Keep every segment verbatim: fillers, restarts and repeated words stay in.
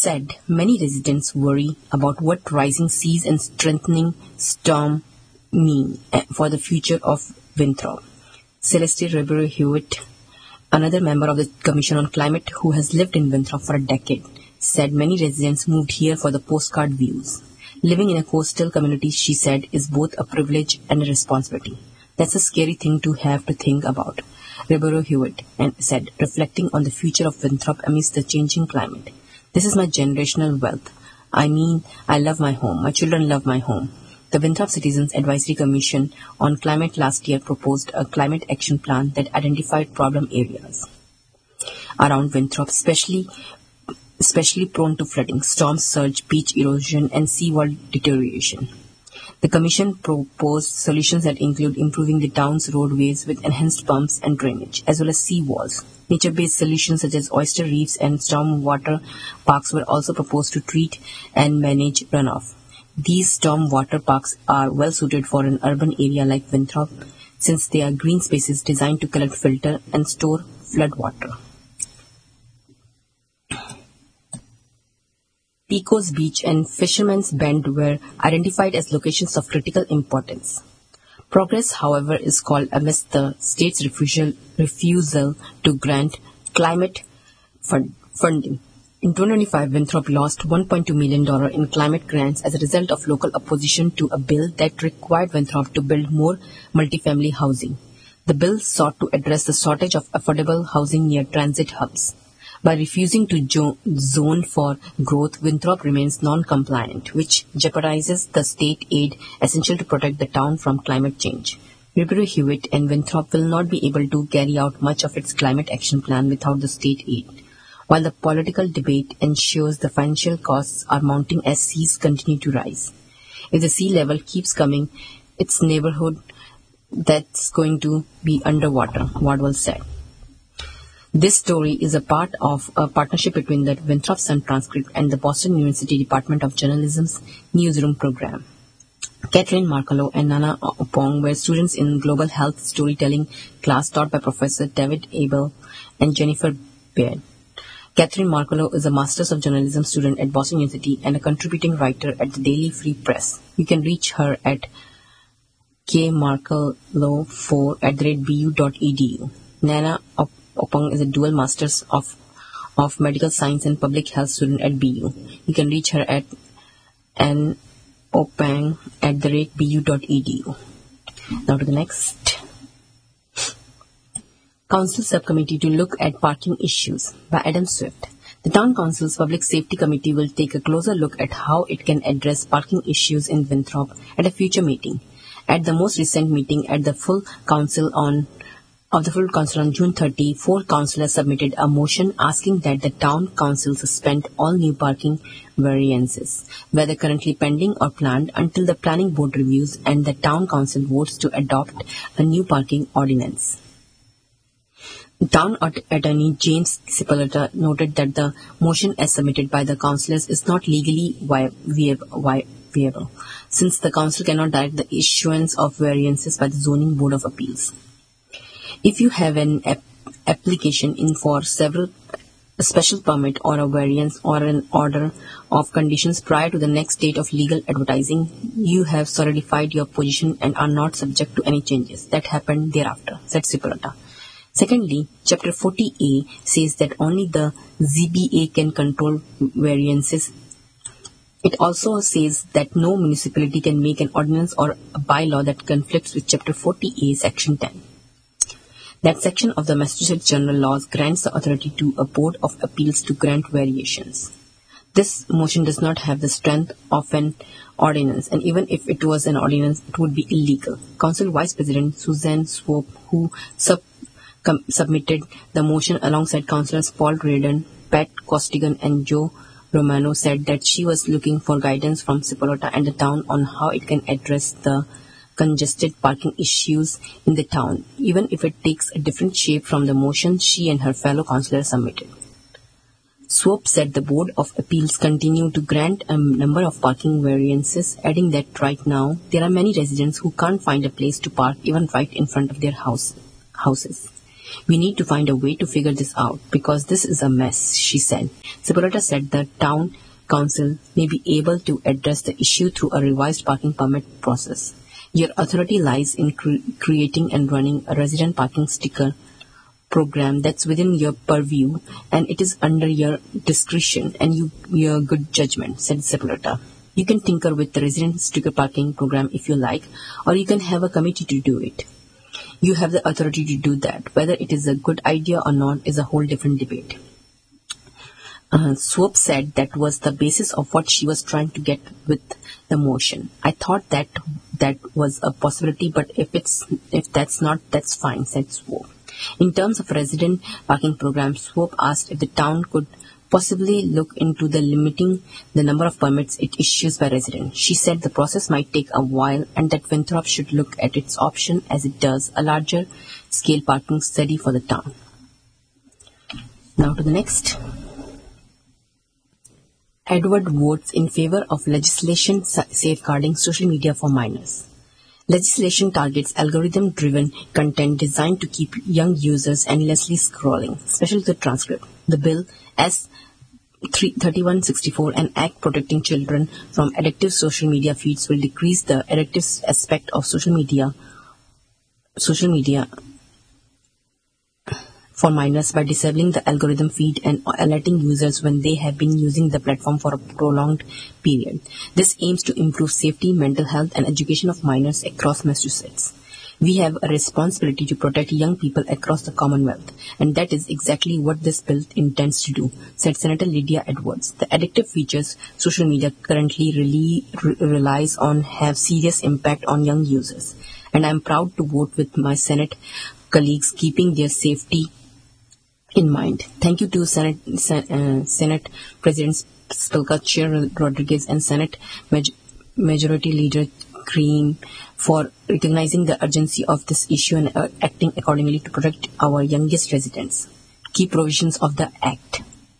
said many residents worry about what rising seas and strengthening storm mean for the future of Winthrop. Celeste Ribeiro Hewitt, another member of the Commission on Climate who has lived in Winthrop for a decade, said many residents moved here for the postcard views. Living in a coastal community, she said, is both a privilege and a responsibility. That's a scary thing to have to think about, Ribeiro Hewitt and said, reflecting on the future of Winthrop amidst the changing climate. This is my generational wealth. I mean, I love my home. My children love my home. The Winthrop Citizens Advisory Commission on Climate last year proposed a climate action plan that identified problem areas around Winthrop, especially especially prone to flooding, storm surge, beach erosion, and seawall deterioration. The Commission proposed solutions that include improving the town's roadways with enhanced pumps and drainage, as well as sea walls. Nature-based solutions such as oyster reefs and stormwater parks were also proposed to treat and manage runoff. These storm water parks are well suited for an urban area like Winthrop, since they are green spaces designed to collect, filter, and store flood water. Pecos Beach and Fisherman's Bend were identified as locations of critical importance. Progress, however, is called amidst the state's refusal, refusal to grant climate fund, funding. In twenty twenty-five, Winthrop lost one point two million dollars in climate grants as a result of local opposition to a bill that required Winthrop to build more multifamily housing. The bill sought to address the shortage of affordable housing near transit hubs. By refusing to jo- zone for growth, Winthrop remains non-compliant, which jeopardizes the state aid essential to protect the town from climate change. Ribeiro Hewitt and Winthrop will not be able to carry out much of its climate action plan without the state aid. While the political debate ensures the financial costs are mounting as seas continue to rise. If the sea level keeps coming, its neighborhood that's going to be underwater, Wardwell said. This story is a part of a partnership between the Winthrop Sun Transcript and the Boston University Department of Journalism's Newsroom program. Catherine Marcolo and Nana Opong were students in global health storytelling class taught by Professor David Abel and Jennifer Baird. Catherine Marcolo is a Masters of Journalism student at Boston University and a contributing writer at the Daily Free Press. You can reach her at kmarcolo four at the rate bu dot edu. Nana Opong is a dual Masters of, of Medical Science and Public Health student at B U. You can reach her at nopang at the rate bu dot edu. Now to the next. Council Subcommittee to look at parking issues by Adam Swift. The Town Council's Public Safety Committee will take a closer look at how it can address parking issues in Winthrop at a future meeting. At the most recent meeting at the full council on of the full council on June thirtieth, four councillors submitted a motion asking that the Town Council suspend all new parking variances, whether currently pending or planned, until the Planning Board reviews and the Town Council votes to adopt a new parking ordinance. Town Attorney James Cipolletta noted that the motion as submitted by the councillors is not legally viable, since the council cannot direct the issuance of variances by the Zoning Board of Appeals. If you have an ap- application in for several a special permit or a variance or an order of conditions prior to the next date of legal advertising, you have solidified your position and are not subject to any changes that happen thereafter, said Cipolletta. Secondly, Chapter forty A says that only the Z B A can control variances. It also says that no municipality can make an ordinance or a bylaw that conflicts with Chapter forty A, Section ten. That section of the Massachusetts General Laws grants the authority to a Board of Appeals to grant variations. This motion does not have the strength of an ordinance, and even if it was an ordinance, it would be illegal. Council Vice President Suzanne Swope, who sub Com- submitted the motion alongside councillors Paul Reardon, Pat Costigan, and Joe Romano, said that she was looking for guidance from Cipolletta and the town on how it can address the congested parking issues in the town, even if it takes a different shape from the motion she and her fellow councillors submitted. Swope said the Board of Appeals continue to grant a number of parking variances, adding that right now there are many residents who can't find a place to park even right in front of their house, houses. We need to find a way to figure this out because this is a mess, she said. Sepulveda said the town council may be able to address the issue through a revised parking permit process. Your authority lies in cre- creating and running a resident parking sticker program that's within your purview, and it is under your discretion and you, your good judgment, said Sepulveda. You can tinker with the resident sticker parking program if you like, or you can have a committee to do it. You have the authority to do that. Whether it is a good idea or not is a whole different debate. Uh, Swope said that was the basis of what she was trying to get with the motion. I thought that that was a possibility, but if it's if that's not, that's fine, said Swope. In terms of resident parking program, Swope asked if the town could possibly look into the limiting the number of permits it issues by resident. She said the process might take a while and that Winthrop should look at its option as it does a larger scale parking study for the town. Now to the next. Edward votes in favor of legislation safeguarding social media for minors. Legislation targets algorithm-driven content designed to keep young users endlessly scrolling, especially the transcript. The bill, S thirty-one sixty-four, an act protecting children from addictive social media feeds, will decrease the addictive aspect of social media, social media for minors by disabling the algorithm feed and alerting users when they have been using the platform for a prolonged period. This aims to improve safety, mental health, and education of minors across Massachusetts. We have a responsibility to protect young people across the Commonwealth, and that is exactly what this bill intends to do, said Senator Lydia Edwards. The addictive features social media currently really re- relies on have serious impact on young users, and I am proud to vote with my Senate colleagues keeping their safety in mind. Thank you to Senate, uh, Senate President Spilka, Chair Rodriguez, and Senate Maj- Majority Leader Cream for recognizing the urgency of this issue and uh, acting accordingly to protect our youngest residents. Key provisions of the Act.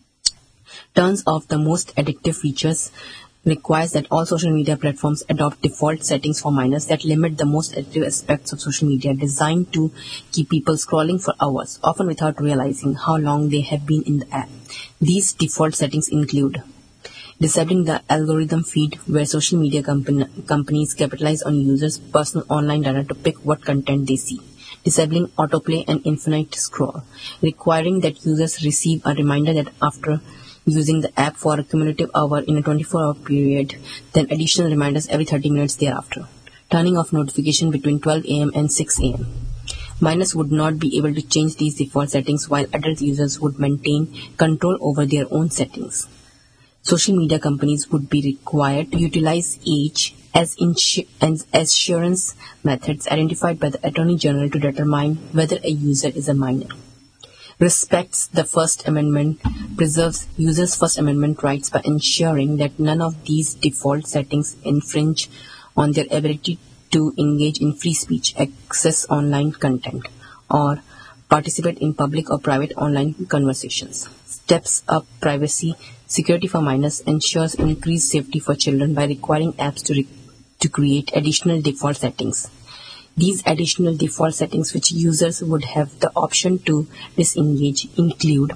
Turns off the most addictive features requires that all social media platforms adopt default settings for minors that limit the most addictive aspects of social media, designed to keep people scrolling for hours, often without realizing how long they have been in the app. These default settings include disabling the algorithm feed, where social media company, companies capitalize on users' personal online data to pick what content they see. Disabling autoplay and infinite scroll, requiring that users receive a reminder that after using the app for a cumulative hour in a twenty-four hour period, then additional reminders every thirty minutes thereafter. Turning off notification between twelve a.m. and six a.m. Minors would not be able to change these default settings, while adult users would maintain control over their own settings. Social media companies would be required to utilize age as, insu- as assurance methods identified by the Attorney General to determine whether a user is a minor. Respects the First Amendment, preserves users' First Amendment rights by ensuring that none of these default settings infringe on their ability to engage in free speech, access online content, or participate in public or private online conversations. Steps up privacy, security for minors, ensures increased safety for children by requiring apps to, re- to create additional default settings. These additional default settings, which users would have the option to disengage, include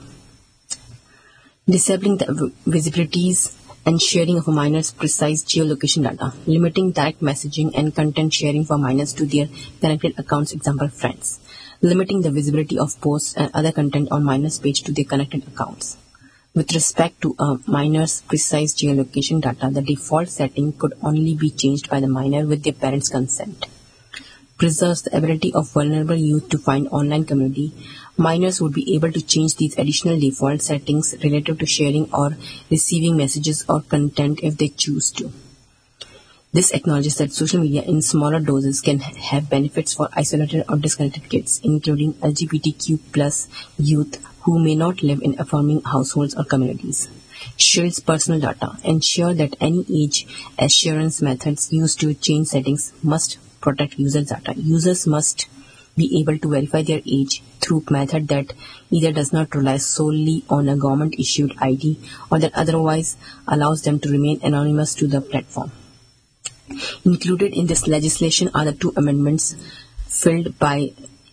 disabling the visibilities and sharing of a minor's precise geolocation data, limiting direct messaging and content sharing for minors to their connected accounts, example friends, limiting the visibility of posts and other content on minors' page to their connected accounts. With respect to a minor's precise geolocation data, the default setting could only be changed by the minor with their parents' consent. Preserves the ability of vulnerable youth to find online community. Minors would be able to change these additional default settings relative to sharing or receiving messages or content if they choose to. This acknowledges that social media in smaller doses can have benefits for isolated or disconnected kids, including L G B T Q plus youth who may not live in affirming households or communities. Shields personal data. Ensure that any age assurance methods used to change settings must protect users' data. Users must be able to verify their age through a method that either does not rely solely on a government-issued I D or that otherwise allows them to remain anonymous to the platform. Included in this legislation are the two amendments filed by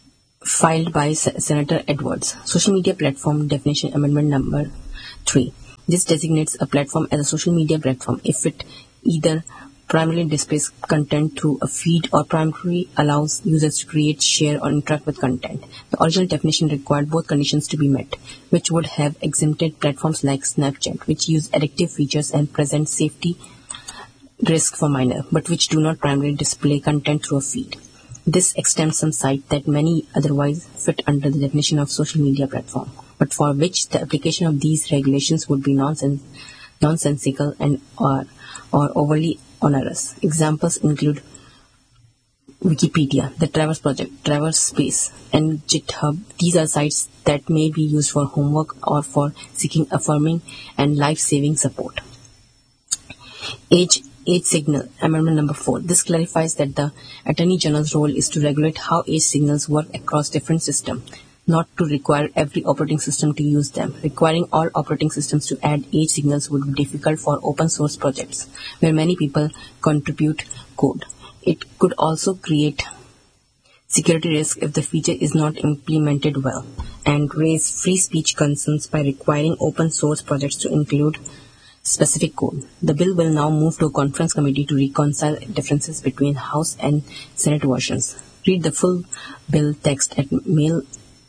filed by S- Senator Edwards. Social media platform definition amendment number three. This designates a platform as a social media platform if it either primarily displays content through a feed or primarily allows users to create, share, or interact with content. The original definition required both conditions to be met, which would have exempted platforms like Snapchat, which use addictive features and present safety risk for minors, but which do not primarily display content through a feed. This extends some sites that many otherwise fit under the definition of social media platform, but for which the application of these regulations would be nonsense, nonsensical and or, or overly onerous. Examples include Wikipedia, the Traverse Project, Traverse Space, and GitHub. These are sites that may be used for homework or for seeking affirming and life-saving support. Age Age signal amendment number four. This clarifies that the Attorney General's role is to regulate how age signals work across different systems, not to require every operating system to use them. Requiring all operating systems to add age signals would be difficult for open source projects, where many people contribute code. It could also create security risk if the feature is not implemented well, and raise free speech concerns by requiring open source projects to include specific code. The bill will now move to a conference committee to reconcile differences between House and Senate versions. Read the full bill text at mail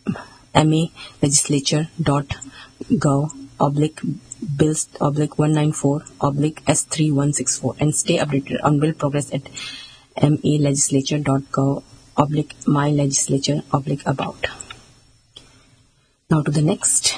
ma.legislature.gov oblique bills oblique one ninety-four oblique S three one six four and stay updated on bill progress at ma.legislature.gov oblique my legislature oblique about. Now to the next.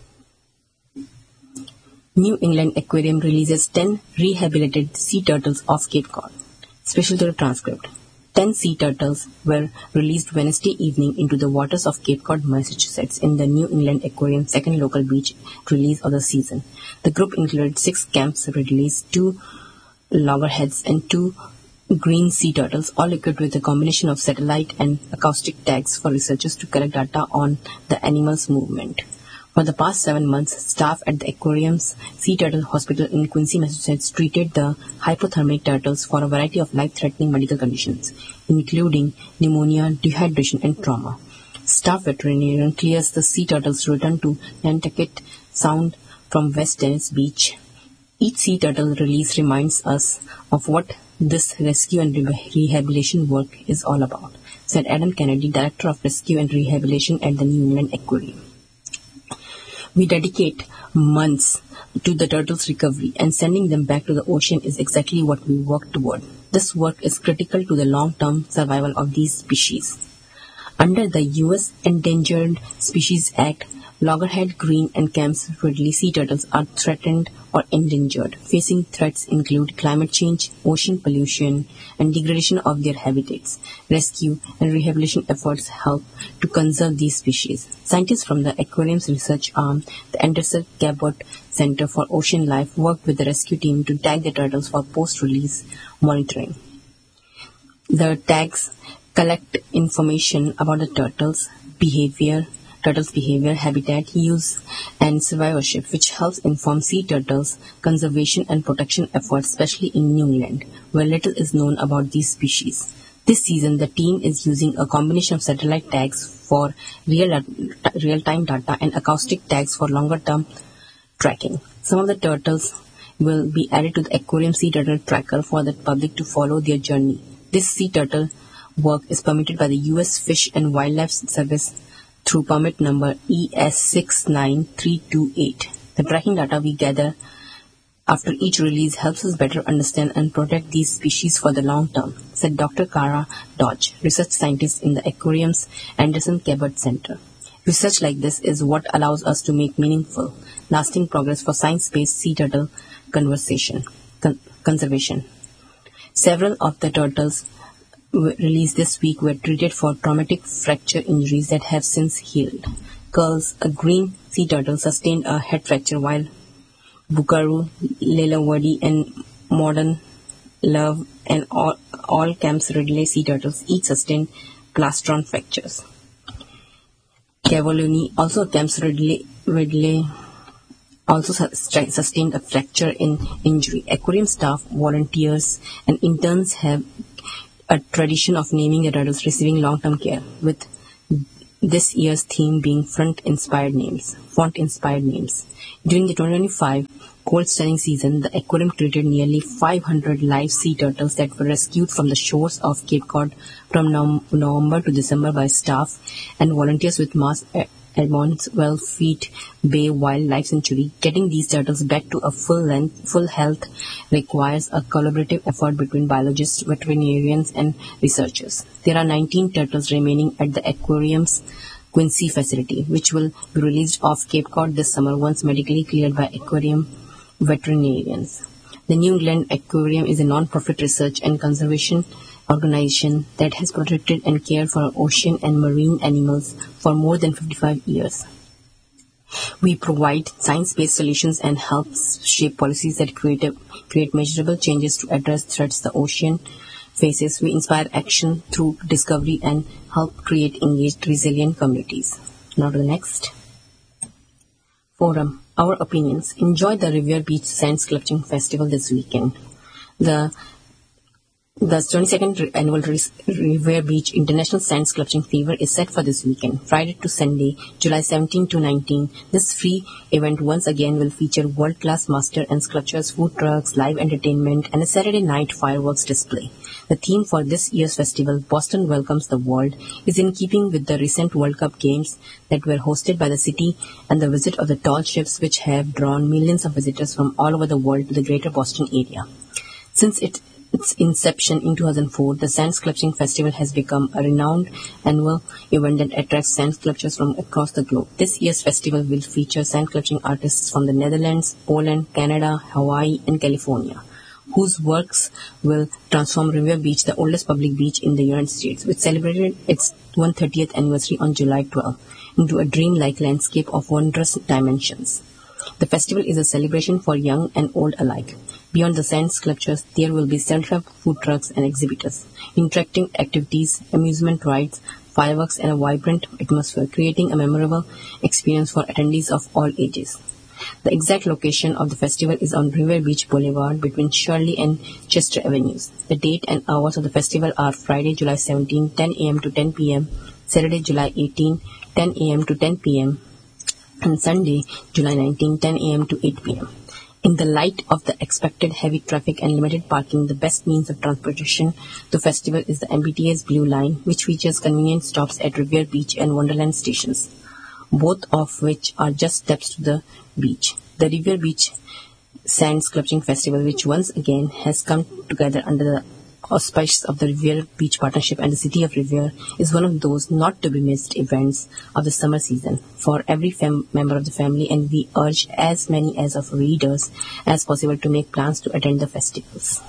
New England Aquarium releases ten rehabilitated sea turtles off Cape Cod. Special to the transcript. ten sea turtles were released Wednesday evening into the waters of Cape Cod, Massachusetts in the New England Aquarium's second local beach release of the season. The group included six Camps Ridleys, two loggerheads, and two green sea turtles, all equipped with a combination of satellite and acoustic tags for researchers to collect data on the animals' movement. For the past seven months, staff at the aquarium's Sea Turtle Hospital in Quincy, Massachusetts treated the hypothermic turtles for a variety of life-threatening medical conditions, including pneumonia, dehydration, and trauma. Staff veterinarian clears the sea turtles to return to Nantucket Sound from West Dennis Beach. Each sea turtle release reminds us of what this rescue and rehabilitation work is all about, said Adam Kennedy, Director of Rescue and Rehabilitation at the New England Aquarium. We dedicate months to the turtles' recovery, and sending them back to the ocean is exactly what we work toward. This work is critical to the long-term survival of these species. Under the U S Endangered Species Act, loggerhead, green, and Camps Ridley sea turtles are threatened or endangered. Facing threats include climate change, ocean pollution, and degradation of their habitats. Rescue and rehabilitation efforts help to conserve these species. Scientists from the aquarium's research arm, the Anderson Cabot Center for Ocean Life, worked with the rescue team to tag the turtles for post-release monitoring. The tags collect information about the turtles' behavior, turtles' behavior, habitat, use, and survivorship, which helps inform sea turtles' conservation and protection efforts, especially in New England, where little is known about these species. This season, the team is using a combination of satellite tags for real, real-time data and acoustic tags for longer-term tracking. Some of the turtles will be added to the aquarium sea turtle tracker for the public to follow their journey. This sea turtle work is permitted by the U S Fish and Wildlife Service through permit number E S six nine three two eight. The tracking data we gather after each release helps us better understand and protect these species for the long term, said Doctor Cara Dodge, research scientist in the aquarium's Anderson Cabot Center. Research like this is what allows us to make meaningful, lasting progress for science-based sea turtle conversation, con- conservation. Several of the turtles released this week were treated for traumatic fracture injuries that have since healed. Curls, a green sea turtle, sustained a head fracture, while Bukaru, Lelawardi, and Modern Love and all, all Camps Ridley sea turtles each sustained plastron fractures. Cavalloni, also Camps Ridley, Ridley also sustained a fracture in injury. Aquarium staff, volunteers, and interns have a tradition of naming the turtles receiving long-term care, with this year's theme being front-inspired names, font-inspired names. During the twenty twenty-five cold selling season, the aquarium treated nearly five hundred live sea turtles that were rescued from the shores of Cape Cod from November to December by staff and volunteers with Mass Edmonds Wellfleet Bay Wildlife Sanctuary. Getting these turtles back to a full length, full health requires a collaborative effort between biologists, veterinarians, and researchers. There are nineteen turtles remaining at the aquarium's Quincy facility, which will be released off Cape Cod this summer once medically cleared by aquarium veterinarians. The New England Aquarium is a non-profit research and conservation organization that has protected and cared for ocean and marine animals for more than fifty-five years. We provide science-based solutions and help shape policies that create, a, create measurable changes to address threats the ocean faces. We inspire action through discovery and help create engaged, resilient communities. Now to the next. Forum. Our opinions. Enjoy the Riviera Beach Sand Sculpting Festival this weekend. The The twenty-second annual Riviera Beach International Sand Sculpting Fever is set for this weekend, Friday to Sunday, July seventeenth to nineteenth. This free event once again will feature world-class master and sculptures, food trucks, live entertainment, and a Saturday night fireworks display. The theme for this year's festival, Boston Welcomes the World, is in keeping with the recent World Cup games that were hosted by the city and the visit of the tall ships which have drawn millions of visitors from all over the world to the greater Boston area. Since it its inception in two thousand four, the Sand Sculpting Festival has become a renowned annual event that attracts sand sculptures from across the globe. This year's festival will feature sand sculpting artists from the Netherlands, Poland, Canada, Hawaii, and California, whose works will transform Riviera Beach, the oldest public beach in the United States, which celebrated its one hundred thirtieth anniversary on July twelfth, into a dreamlike landscape of wondrous dimensions. The festival is a celebration for young and old alike. Beyond the sand sculptures, there will be self-help food trucks and exhibitors, interactive activities, amusement rides, fireworks, and a vibrant atmosphere, creating a memorable experience for attendees of all ages. The exact location of the festival is on Riviera Beach Boulevard between Shirley and Chester Avenues. The date and hours of the festival are Friday, July seventeenth, ten a.m. to ten p.m., Saturday, July eighteenth, ten a.m. to ten p.m., and Sunday, July nineteenth, ten a.m. to eight p.m. In the light of the expected heavy traffic and limited parking, the best means of transportation to festival is the M B T S Blue Line, which features convenient stops at Riviera Beach and Wonderland stations, both of which are just steps to the beach. The Riviera Beach Sand Sculpting Festival, which once again has come together under the auspices of the Riviera Beach Partnership and the City of Riviera, is one of those not-to-be-missed events of the summer season for every fam- member of the family, and we urge as many as of readers as possible to make plans to attend the festivals.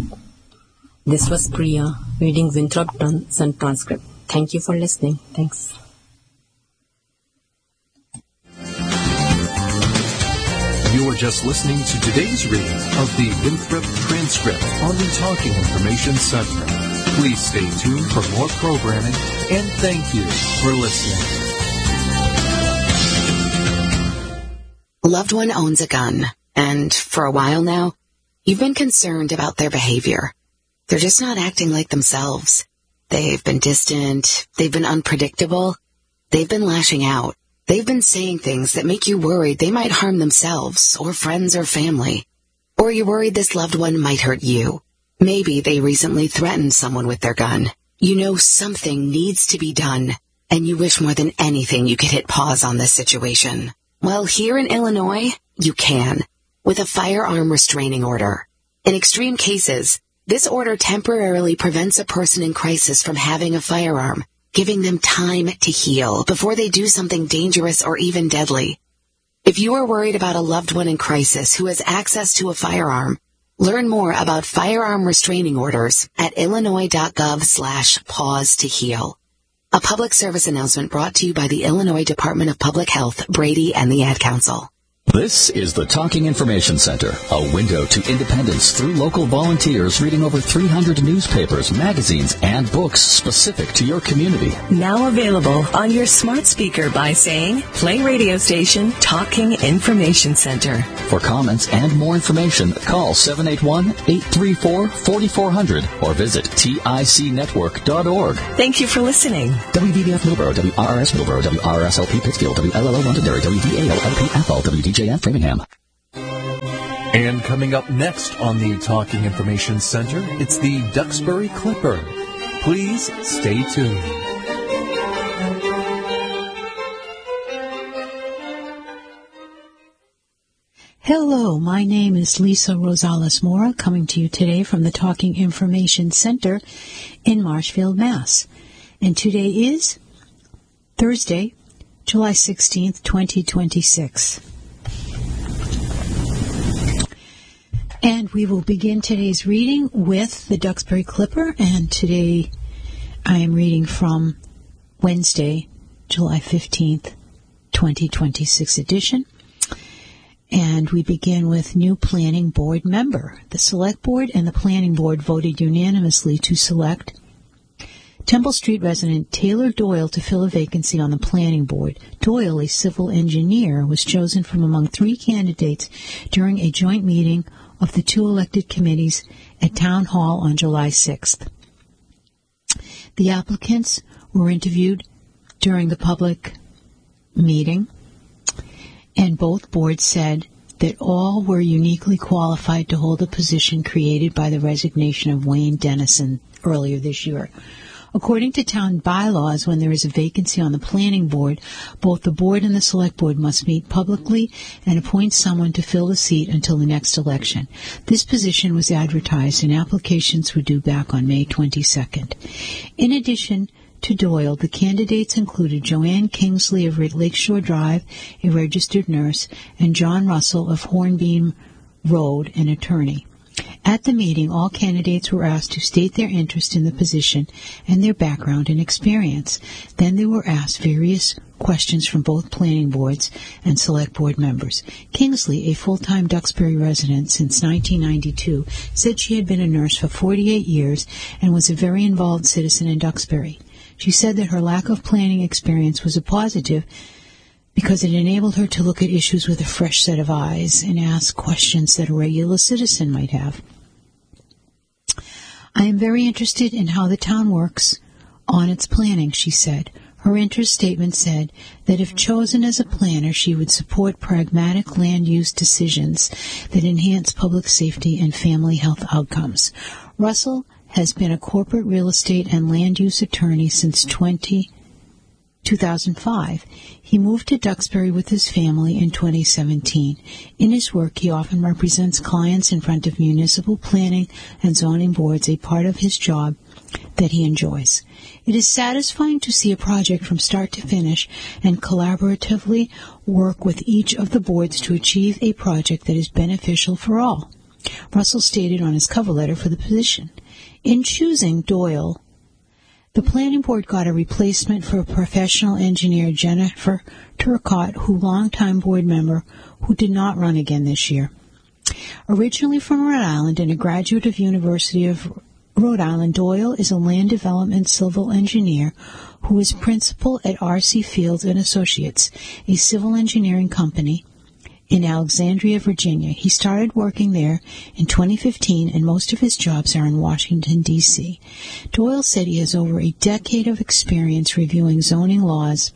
This was Priya reading Winthrop Sun transcript. Thank you for listening. Thanks. You are just listening to today's reading of the Winthrop transcript on the Talking Information segment. Please stay tuned for more programming, and thank you for listening. A loved one owns a gun, and for a while now, you've been concerned about their behavior. They're just not acting like themselves. They've been distant, they've been unpredictable, they've been lashing out. They've been saying things that make you worried they might harm themselves or friends or family. Or you're worried this loved one might hurt you. Maybe they recently threatened someone with their gun. You know something needs to be done, and you wish more than anything you could hit pause on this situation. Well, here in Illinois, you can, with a firearm restraining order. In extreme cases, this order temporarily prevents a person in crisis from having a firearm, giving them time to heal before they do something dangerous or even deadly. If you are worried about a loved one in crisis who has access to a firearm, learn more about firearm restraining orders at illinois.gov slash pause to heal. A public service announcement brought to you by the Illinois Department of Public Health, Brady, and the Ad Council. This is the Talking Information Center, a window to independence through local volunteers reading over three hundred newspapers, magazines, and books specific to your community. Now available on your smart speaker by saying, play radio station Talking Information Center. For comments and more information, call seven eight one, eight three four, four four zero zero or visit tic network dot org. Thank you for listening. W V B F Millboro, W R R S Millboro, W R R S L P Pittsfield, W L L O Londonderry, W V A L L P Athol, W D J F Framingham. And coming up next on the Talking Information Center, it's the Duxbury Clipper. Please stay tuned. Hello, my name is Lisa Rosales Mora, coming to you today from the Talking Information Center in Marshfield, Mass. And today is Thursday, July sixteenth, twenty twenty-six. And we will begin today's reading with the Duxbury Clipper, and today I am reading from Wednesday, July fifteenth, twenty twenty-six edition. And we begin with new planning board member. The select board and the planning board voted unanimously to select Temple Street resident Taylor Doyle to fill a vacancy on the planning board. Doyle, a civil engineer, was chosen from among three candidates during a joint meeting of the two elected committees at Town Hall on July sixth. The applicants were interviewed during the public meeting, and both boards said that all were uniquely qualified to hold a position created by the resignation of Wayne Dennison earlier this year. According to town bylaws, when there is a vacancy on the planning board, both the board and the select board must meet publicly and appoint someone to fill the seat until the next election. This position was advertised and applications were due back on May twenty-second. In addition to Doyle, the candidates included Joanne Kingsley of Lakeshore Drive, a registered nurse, and John Russell of Hornbeam Road, an attorney. At the meeting, all candidates were asked to state their interest in the position and their background and experience. Then they were asked various questions from both planning boards and select board members. Kingsley, a full-time Duxbury resident since nineteen ninety-two, said she had been a nurse for forty-eight years and was a very involved citizen in Duxbury. She said that her lack of planning experience was a positive because it enabled her to look at issues with a fresh set of eyes and ask questions that a regular citizen might have. I am very interested in how the town works on its planning, she said. Her interest statement said that if chosen as a planner, she would support pragmatic land use decisions that enhance public safety and family health outcomes. Russell has been a corporate real estate and land use attorney since two thousand five. He moved to Duxbury with his family in twenty seventeen. In his work, he often represents clients in front of municipal planning and zoning boards, a part of his job that he enjoys. It is satisfying to see a project from start to finish and collaboratively work with each of the boards to achieve a project that is beneficial for all, Russell stated on his cover letter for the position. In choosing Doyle, the planning board got a replacement for professional engineer Jennifer Turcott, who longtime board member, who did not run again this year. Originally from Rhode Island and a graduate of University of Rhode Island, Doyle is a land development civil engineer who is principal at R C Fields and Associates, a civil engineering company in Alexandria, Virginia. He started working there in twenty fifteen, and most of his jobs are in Washington, D C Doyle said he has over a decade of experience reviewing zoning laws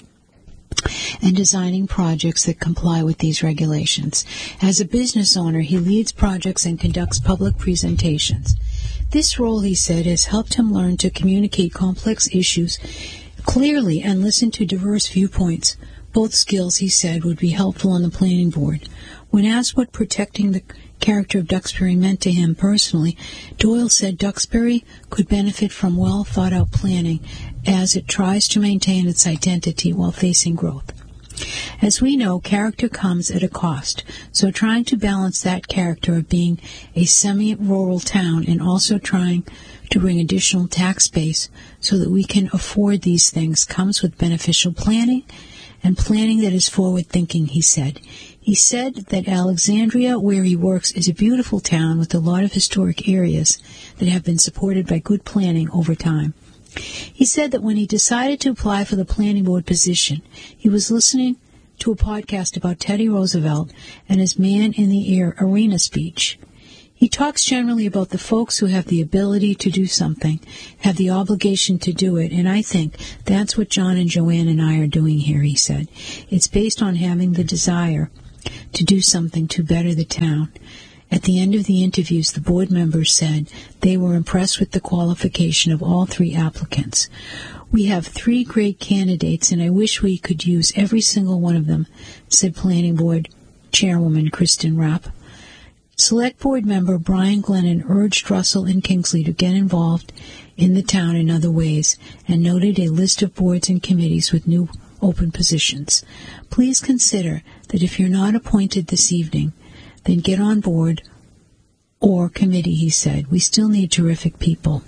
and designing projects that comply with these regulations. As a business owner, he leads projects and conducts public presentations. This role, he said, has helped him learn to communicate complex issues clearly and listen to diverse viewpoints. Both skills, he said, would be helpful on the planning board. When asked what protecting the character of Duxbury meant to him personally, Doyle said Duxbury could benefit from well-thought-out planning as it tries to maintain its identity while facing growth. As we know, character comes at a cost, so trying to balance that character of being a semi-rural town and also trying to bring additional tax base so that we can afford these things comes with beneficial planning and planning that is forward-thinking, he said. He He said that Alexandria, where he works, is a beautiful town with a lot of historic areas that have been supported by good planning over time. He said that when he decided to apply for the planning board position, he was listening to a podcast about Teddy Roosevelt and his man-in-the-air arena speech. He talks generally about the folks who have the ability to do something, have the obligation to do it, and I think that's what John and Joanne and I are doing here, he said. It's based on having the desire to do something to better the town. At the end of the interviews, the board members said they were impressed with the qualification of all three applicants. We have three great candidates, and I wish we could use every single one of them, said Planning Board Chairwoman Kristen Rapp. Select Board member Brian Glennon urged Russell and Kingsley to get involved in the town in other ways and noted a list of boards and committees with new open positions. Please consider that if you're not appointed this evening, then get on board or committee, he said. We still need terrific people.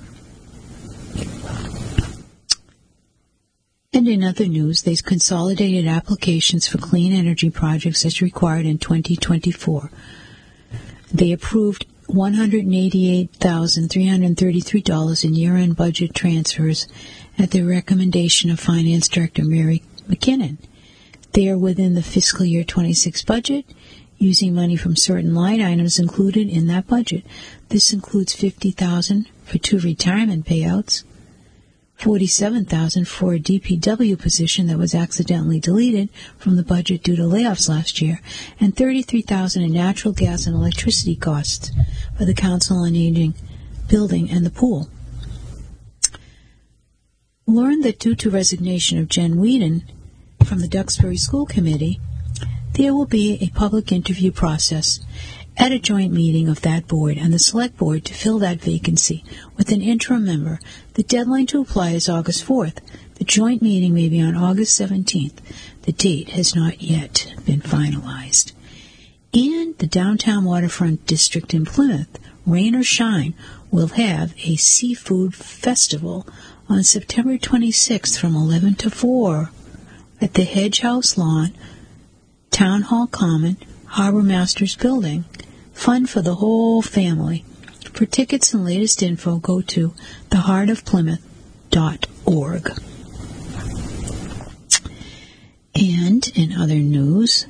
And in other news, they consolidated applications for clean energy projects as required in twenty twenty-four. They approved one hundred eighty-eight thousand three hundred thirty-three dollars in year-end budget transfers at the recommendation of Finance Director Mary McKinnon. They are within the fiscal year twenty-six budget, using money from certain line items included in that budget. This includes fifty thousand dollars for two retirement payouts, forty-seven thousand dollars for a D P W position that was accidentally deleted from the budget due to layoffs last year, and thirty-three thousand dollars in natural gas and electricity costs for the Council on Aging building and the pool. Learned that due to resignation of Jen Whedon from the Duxbury School Committee, there will be a public interview process at a joint meeting of that board and the select board to fill that vacancy with an interim member. The deadline to apply is August fourth. The joint meeting may be on August seventeenth. The date has not yet been finalized. And the downtown waterfront district in Plymouth, rain or shine, will have a seafood festival on September twenty-sixth from eleven to four at the Hedge House Lawn, Town Hall Common, Harbor Masters Building. Fun for the whole family. For tickets and latest info, go to the heart of plymouth dot org. And in other news,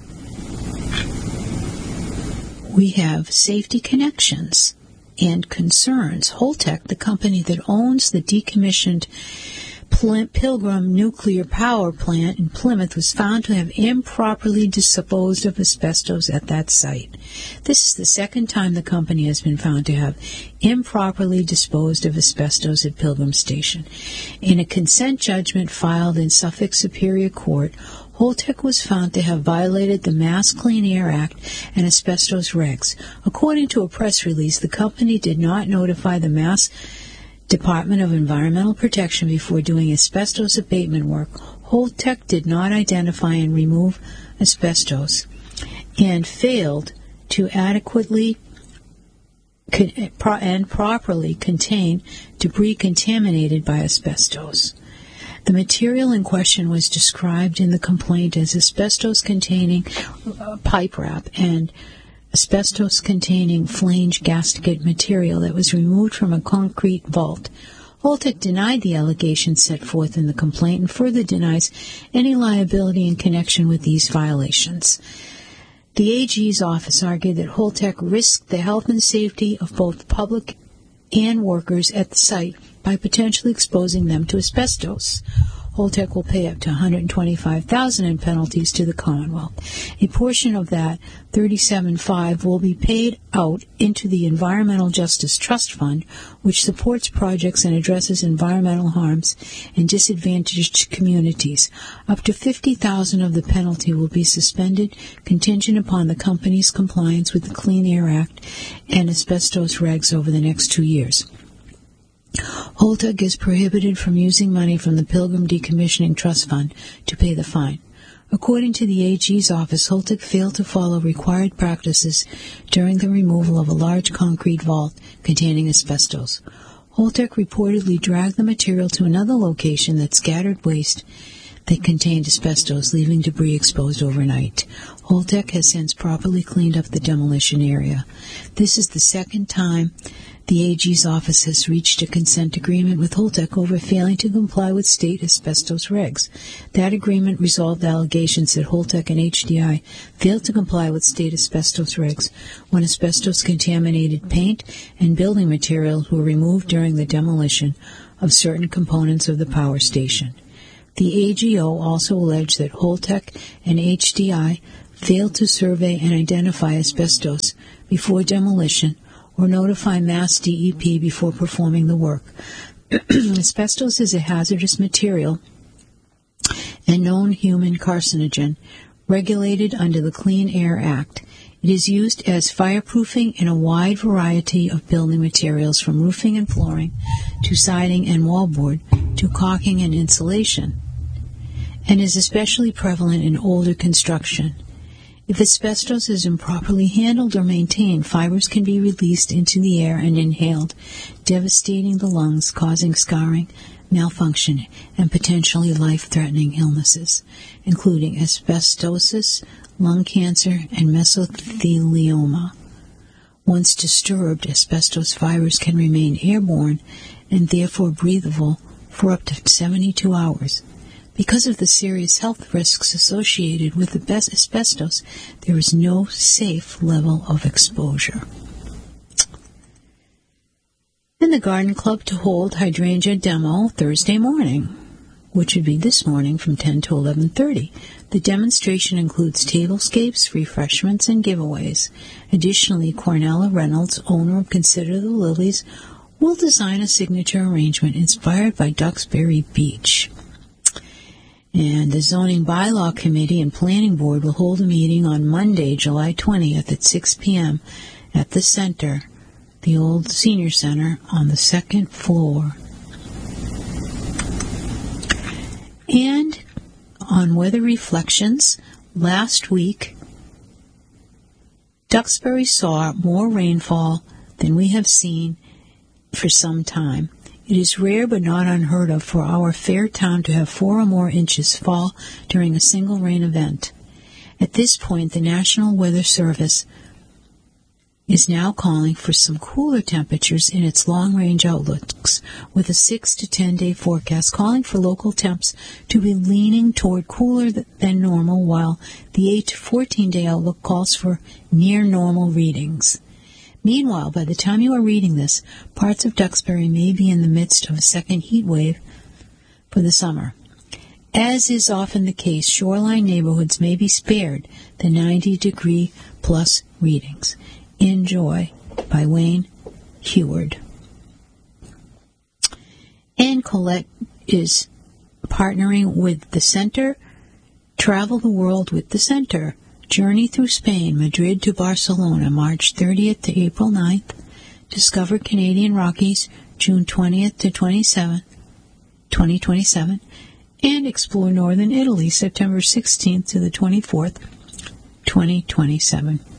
we have safety connections and concerns. Holtec, the company that owns the decommissioned Pilgrim nuclear power plant in Plymouth, was found to have improperly disposed of asbestos at that site. This is the second time the company has been found to have improperly disposed of asbestos at Pilgrim Station. In a consent judgment filed in Suffolk Superior Court, Holtec was found to have violated the Mass Clean Air Act and asbestos regs. According to a press release, the company did not notify the Mass Department of Environmental Protection before doing asbestos abatement work. Holtec did not identify and remove asbestos and failed to adequately and properly contain debris contaminated by asbestos. The material in question was described in the complaint as asbestos-containing uh, pipe wrap and asbestos-containing flange gasket material that was removed from a concrete vault. Holtec denied the allegations set forth in the complaint and further denies any liability in connection with these violations. The A G's office argued that Holtec risked the health and safety of both public and workers at the site by potentially exposing them to asbestos. Holtec will pay up to one hundred twenty-five thousand dollars in penalties to the Commonwealth. A portion of that, thirty-seven point five, will be paid out into the Environmental Justice Trust Fund, which supports projects and addresses environmental harms in disadvantaged communities. Up to fifty thousand dollars of the penalty will be suspended, contingent upon the company's compliance with the Clean Air Act and asbestos regs over the next two years. Holtec is prohibited from using money from the Pilgrim Decommissioning Trust Fund to pay the fine. According to the A G's office, Holtec failed to follow required practices during the removal of a large concrete vault containing asbestos. Holtec reportedly dragged the material to another location that scattered waste that contained asbestos, leaving debris exposed overnight. Holtec has since properly cleaned up the demolition area. This is the second time the A G's office has reached a consent agreement with Holtec over failing to comply with state asbestos regs. That agreement resolved allegations that Holtec and H D I failed to comply with state asbestos regs when asbestos-contaminated paint and building materials were removed during the demolition of certain components of the power station. The A G O also alleged that Holtec and H D I failed to survey and identify asbestos before demolition or notify Mass D E P before performing the work. Asbestos is a hazardous material and known human carcinogen regulated under the Clean Air Act. It is used as fireproofing in a wide variety of building materials, from roofing and flooring to siding and wallboard to caulking and insulation, and is especially prevalent in older construction. If asbestos is improperly handled or maintained, fibers can be released into the air and inhaled, devastating the lungs, causing scarring, malfunction, and potentially life-threatening illnesses, including asbestosis, lung cancer, and mesothelioma. Once disturbed, asbestos fibers can remain airborne and therefore breathable for up to seventy-two hours. Because of the serious health risks associated with asbestos, there is no safe level of exposure. And the Garden Club to hold hydrangea demo Thursday morning, which would be this morning from ten to eleven thirty. The demonstration includes tablescapes, refreshments, and giveaways. Additionally, Cornella Reynolds, owner of Consider the Lilies, will design a signature arrangement inspired by Duxbury Beach. And the Zoning Bylaw Committee and Planning Board will hold a meeting on Monday, July twentieth at six p.m. at the center, the old senior center, on the second floor. And on Weather Reflections, last week, Duxbury saw more rainfall than we have seen for some time. It is rare but not unheard of for our fair town to have four or more inches fall during a single rain event. At this point, the National Weather Service is now calling for some cooler temperatures in its long-range outlooks, with a six to ten day forecast calling for local temps to be leaning toward cooler than normal, while the eight to fourteen day outlook calls for near-normal readings. Meanwhile, by the time you are reading this, parts of Duxbury may be in the midst of a second heat wave for the summer. As is often the case, shoreline neighborhoods may be spared the ninety degree plus readings. Enjoy, by Wayne Heward. And Colette is partnering with the Center. Travel the world with the Center. Journey through Spain, Madrid to Barcelona, March thirtieth to April ninth. Discover Canadian Rockies, June twentieth to twenty-seventh, twenty twenty-seven. And explore northern Italy, September sixteenth to the twenty-fourth, twenty twenty-seven.